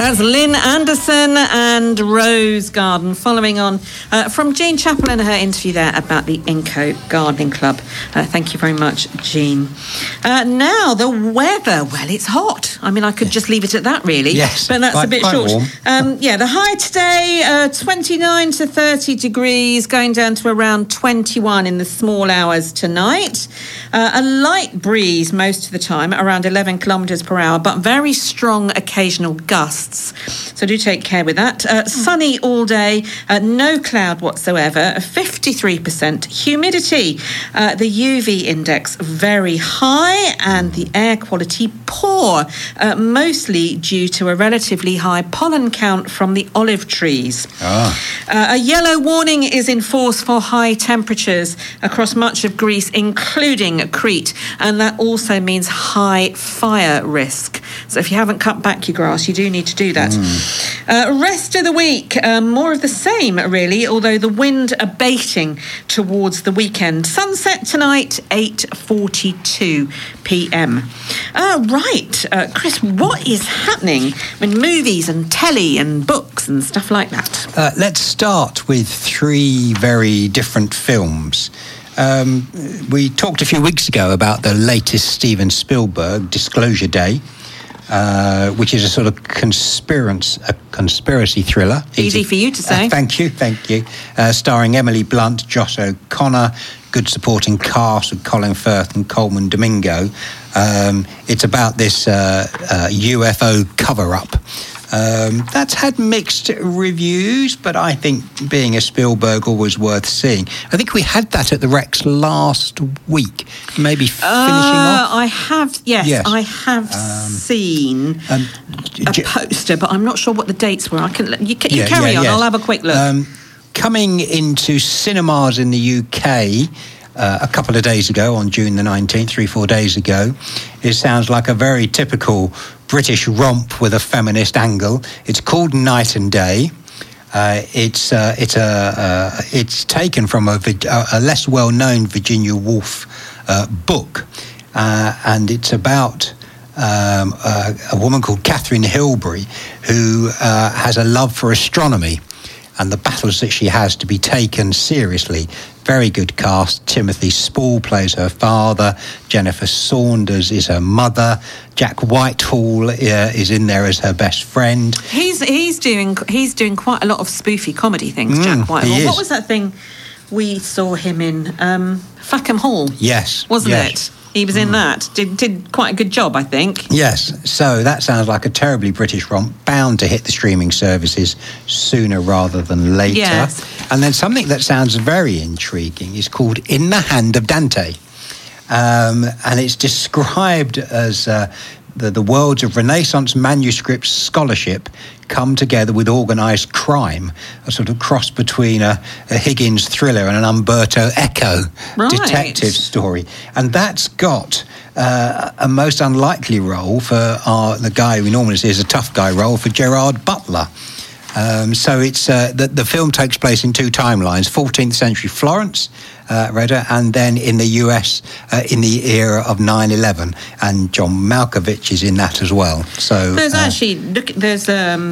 That's Lynn Anderson and Rose Garden, following on from Jean Chappell and her interview there about the Inco Gardening Club. Thank you very much, Jean. Now, the weather. Well, it's hot. I mean, I could just leave it at that, really. Yes. But that's a bit short. Warm. The high today, 29 to 30 degrees, going down to around 21 in the small hours tonight. A light breeze most of the time, around 11 kilometres per hour, but very strong occasional gusts. So do take care with that. Sunny all day, no cloud whatsoever, 53% humidity. The UV index very high and the air quality poor, mostly due to a relatively high pollen count from the olive trees. A yellow warning is in force for high temperatures across much of Greece, including Crete, and that also means high fire risk. So if you haven't cut back your grass, you do need to do that. Rest of the week, more of the same, really, although the wind abating towards the weekend. Sunset tonight, 8:42 p.m. Right, Chris, what is happening in movies and telly and books and stuff like that? Let's start with three very different films. We talked a few weeks ago about the latest Steven Spielberg, Disclosure Day, which is a sort of conspiracy thriller. Easy for you to say. Thank you. Starring Emily Blunt, Josh O'Connor, good supporting cast with Colin Firth and Coleman Domingo. It's about this UFO cover-up. That's had mixed reviews, but I think being a Spielberg, always worth seeing. I think we had that at the Rex last week. Maybe finishing off. I have seen a poster, but I'm not sure what the dates were. You carry on. I'll have a quick look. Coming into cinemas in the UK a couple of days ago, on June the 19th, 3-4 days ago. It sounds like a very typical British romp with a feminist angle. It's called Night and Day. It's taken from a less well-known Virginia Woolf book, and it's about a woman called Catherine Hilbery who has a love for astronomy and the battles that she has to be taken seriously. Very good cast. Timothy Spall plays her father. Jennifer Saunders is her mother. Jack Whitehall is in there as her best friend. He's doing quite a lot of spoofy comedy things. Jack Whitehall. What was that thing we saw him in? Fackham Hall. Yes, wasn't it? He was in that. Did quite a good job, I think. Yes. So that sounds like a terribly British romp, bound to hit the streaming services sooner rather than later. Yes. And then something that sounds very intriguing is called In the Hand of Dante. And it's described as the worlds of Renaissance manuscript scholarship come together with organised crime, a sort of cross between a Higgins thriller and an Umberto Eco detective story. And that's got a most unlikely role for the guy we normally see as a tough guy role for Gerard Butler. So it's the film takes place in two timelines: 14th century Florence, and then in the US in the era of 9/11, and John Malkovich is in that as well. So there's there's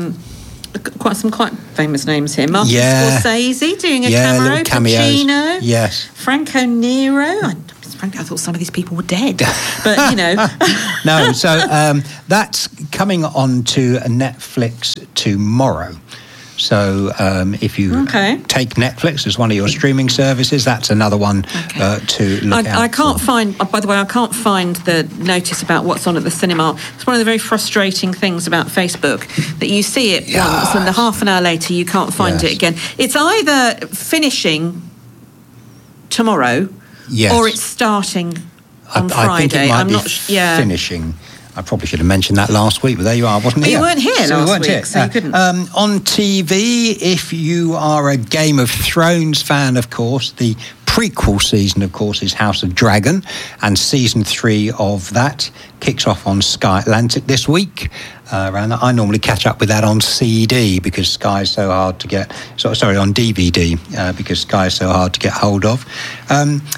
quite famous names here. Martin Scorsese doing a cameo. Pacino, yes. Franco Nero. Frankly, I thought some of these people were dead, but you know. No, so that's coming on to Netflix tomorrow. So if you take Netflix as one of your streaming services, that's another one to look out I can't find, by the way, I can't find the notice about what's on at the cinema. It's one of the very frustrating things about Facebook, that you see it once and half an hour later you can't find it again. It's either finishing tomorrow or it's starting on Friday. I think it might be Yeah. finishing. I probably should have mentioned that last week, but there you are. I wasn't here. You weren't here last week, so you couldn't. On TV, if you are a Game of Thrones fan, of course, the prequel season, of course, is House of Dragon, and season 3 of that kicks off on Sky Atlantic this week. I normally catch up with that on CD because Sky's so hard to get. On DVD because Sky's so hard to get hold of.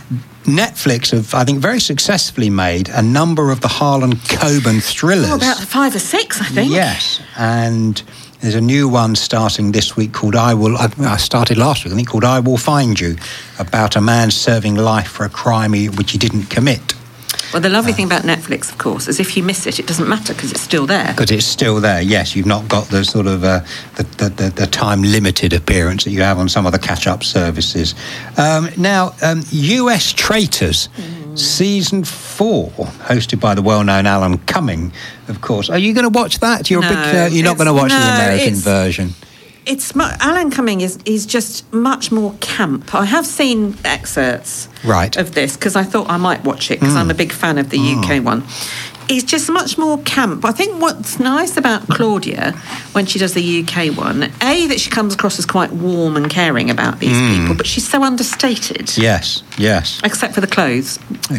Netflix have, I think, very successfully made a number of the Harlan Coben thrillers. About 5 or 6, I think. Yes, and there's a new one starting this week called I started last week, I think, called I Will Find You, about a man serving life for a crime which he didn't commit. Well, the lovely thing about Netflix, of course, is if you miss it, it doesn't matter because it's still there. Because it's still there, yes. You've not got the sort of the time-limited appearance that you have on some of the catch-up services. Now, US Traitors, Season 4, hosted by the well-known Alan Cumming, of course. Are you going to watch that? You're not going to watch the American version? Alan Cumming is just much more camp. I have seen excerpts of this because I thought I might watch it because I'm a big fan of the UK one. It's just much more camp. I think what's nice about Claudia when she does the UK one, that she comes across as quite warm and caring about these people, but she's so understated. Yes. Except for the clothes.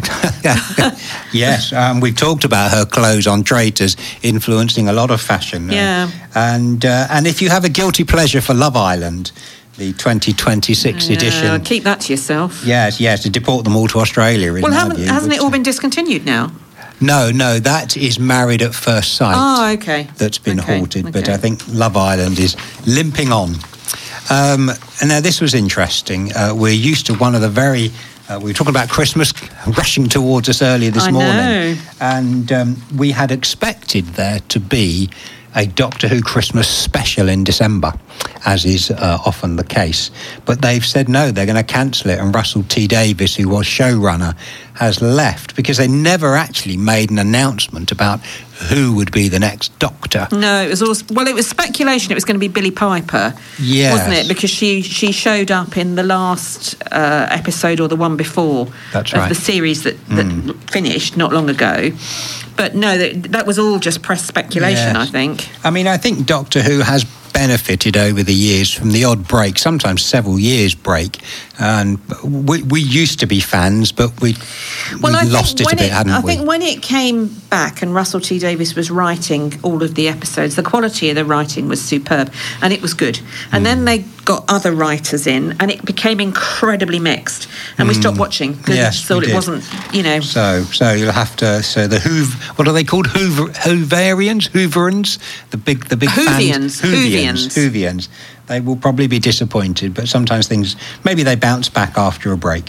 Yes, we've talked about her clothes on Traitors influencing a lot of fashion. Yeah. And if you have a guilty pleasure for Love Island, the 2026 edition... Keep that to yourself. Yes, to deport them all to Australia. Hasn't it all been discontinued now? No, that is Married at First Sight. Oh, okay. That's been halted, but I think Love Island is limping on. And now this was interesting. We're used to one of the very... we were talking about Christmas rushing towards us earlier this morning. And we had expected there to be a Doctor Who Christmas special in December, as is often the case. But they've said no, they're going to cancel it. And Russell T Davies, who was showrunner, has left because they never actually made an announcement about who would be the next Doctor. No, it was speculation it was going to be Billie Piper, wasn't it? Because she showed up in the last episode or the one before of the series that finished not long ago. But no, that was all just press speculation, I think. I mean, I think Doctor Who has benefited over the years from the odd break, sometimes several years break. And we used to be fans, but we lost it a bit, hadn't we? I think when it came back and Russell T Davies was writing all of the episodes, the quality of the writing was superb and it was good. And then they got other writers in and it became incredibly mixed. And we stopped watching because we thought it wasn't, So you'll have to... So the what are they called? Hooverians? The big fans. Whovians. They will probably be disappointed, but sometimes things, maybe they bounce back after a break.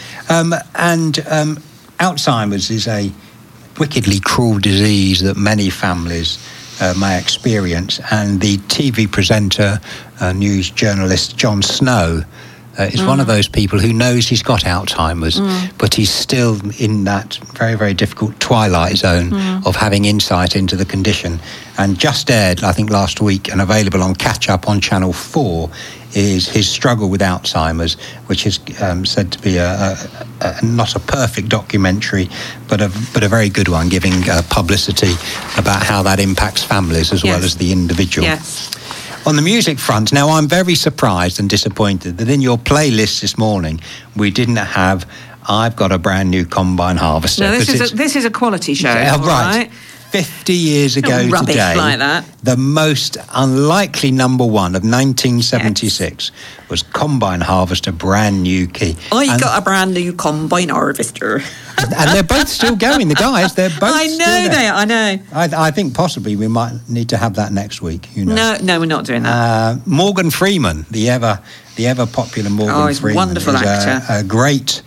Alzheimer's is a wickedly cruel disease that many families may experience, and the TV presenter, news journalist Jon Snow is one of those people who knows he's got Alzheimer's, but he's still in that very, very difficult twilight zone of having insight into the condition. And just aired, I think, last week and available on Catch Up on Channel 4 is his struggle with Alzheimer's, which is said to be not a perfect documentary, but a very good one, giving publicity about how that impacts families as well as the individual. Yes. On the music front, now I'm very surprised and disappointed that in your playlist this morning we didn't have I've Got a Brand New Combine Harvester. No, this is a quality show. Right. 50 years ago today, like that. The most unlikely number one of 1976 was Combine Harvester, Brand New Key. Got a brand new Combine Harvester. And they're both still going, the guys. They're both I know they are, I know. I think possibly we might need to have that next week. No, we're not doing that. Morgan Freeman, the ever popular Morgan he's Freeman. A wonderful actor. A great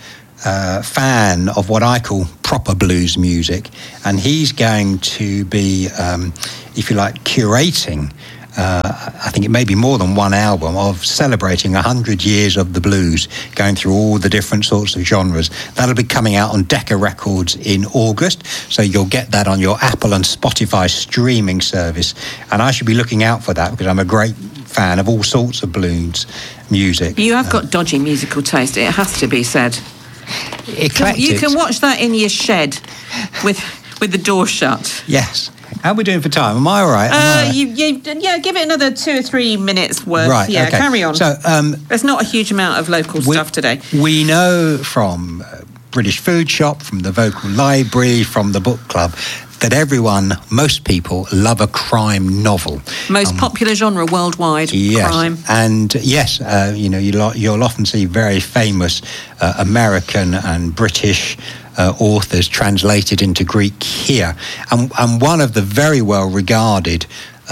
fan of what I call proper blues music, and he's going to be, if you like, curating I think it may be more than one album of celebrating 100 years of the blues, going through all the different sorts of genres. That'll be coming out on Decca Records in August, so you'll get that on your Apple and Spotify streaming service. And I should be looking out for that because I'm a great fan of all sorts of blues music. You have got dodgy musical taste, it has to be said. Eclectic. You can watch that in your shed with the door shut. Yes. How are we doing for time? Am I all right? Give it another 2 or 3 minutes worth. Right, yeah, okay. Carry on. So, there's not a huge amount of local stuff today. We know from British Food Shop, from the Vocal Library, from the Book Club, that most people love a crime novel. Most popular genre worldwide, yes, crime. And yes, you'll often see very famous American and British authors translated into Greek here. And one of the very well regarded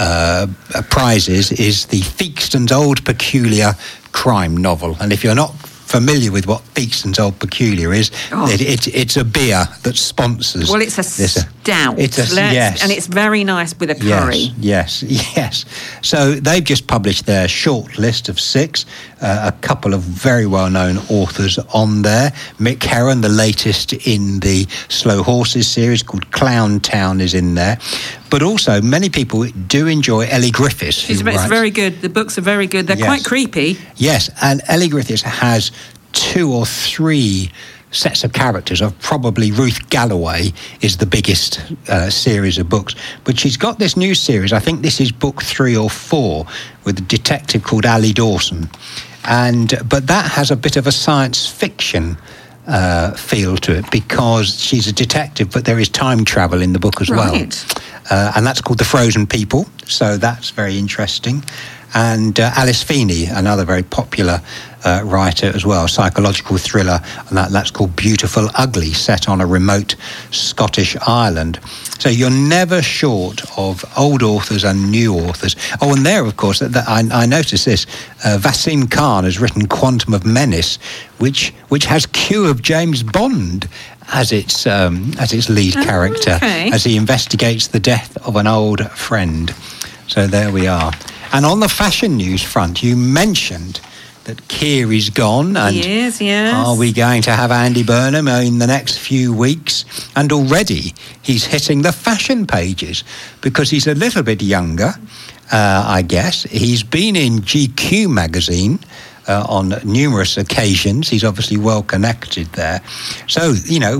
prizes is the Theakston's Old Peculier crime novel. And if you're not familiar with what Theakston's Old Peculier is, it's a beer that sponsors. Well, it's a stout. Yes. And it's very nice with a curry. Yes. So they've just published their short list of 6, a couple of very well-known authors on there. Mick Herron, the latest in the Slow Horses series called Clown Town, is in there. But also, many people do enjoy Ellie Griffiths. It's very good. The books are very good. They're quite creepy. Yes, and Ellie Griffiths has 2 or 3 sets of characters. Of probably Ruth Galloway is the biggest series of books. But she's got this new series, I think this is book 3 or 4, with a detective called Ali Dawson. But that has a bit of a science fiction feel to it, because she's a detective, but there is time travel in the book as well. And that's called The Frozen People, so that's very interesting. And Alice Feeney, another very popular writer as well, psychological thriller, and that's called Beautiful Ugly, set on a remote Scottish island. So you're never short of old authors and new authors. Oh, and there, of course, I noticed this. Vasim Khan has written Quantum of Menace, which has Q of James Bond as its lead character, as he investigates the death of an old friend. So there we are. And on the fashion news front, you mentioned that Kiri's gone. And yes. Are we going to have Andy Burnham in the next few weeks? And already he's hitting the fashion pages because he's a little bit younger, I guess. He's been in GQ magazine on numerous occasions. He's obviously well connected there. So,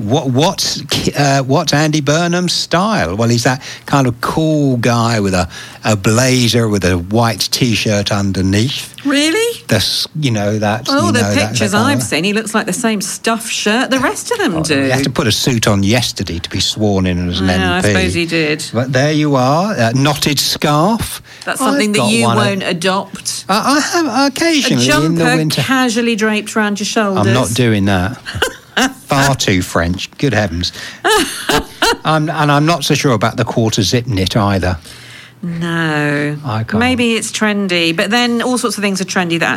what's Andy Burnham's style? Well, he's that kind of cool guy with a blazer with a white T-shirt underneath. Really? The pictures I've seen, he looks like the same stuff shirt the rest of them do. He had to put a suit on yesterday to be sworn in as an MP. I suppose he did. But there you are, knotted scarf. That's something that you won't adopt. I have occasionally in the winter. Casually draped around your shoulders. I'm not doing that. Far too French. Good heavens. I'm not so sure about the quarter zip knit either. No. I can't. Maybe it's trendy, but then all sorts of things are trendy that